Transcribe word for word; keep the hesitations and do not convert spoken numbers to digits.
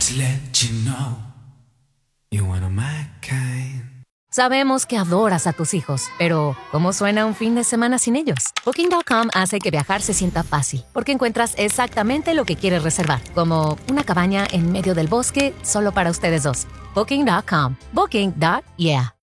to let you know you're one of my kind. Sabemos que adoras a tus hijos, pero ¿cómo suena un fin de semana sin ellos? Booking punto com hace que viajar se sienta fácil, porque encuentras exactamente lo que quieres reservar, como una cabaña en medio del bosque solo para ustedes dos. Booking punto com. Booking. Yeah.